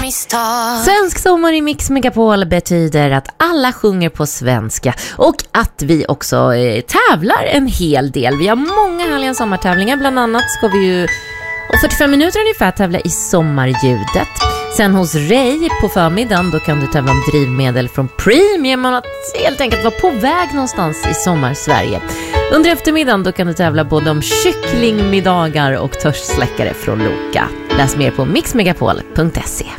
misstag. Svensk sommar i Mix Megapol betyder att alla sjunger på svenska och att vi också tävlar en hel del. Vi har många härliga sommartävlingar. Bland annat ska vi ju om 45 minuter ungefär tävla i sommarljudet. Sen hos Ray på förmiddagen, då kan du tävla om drivmedel från Premium och att helt enkelt vara på väg någonstans i sommar-Sverige. Under eftermiddagen då kan du tävla både om kycklingmiddagar och törstsläckare från Loka. Läs mer på mixmegapol.se.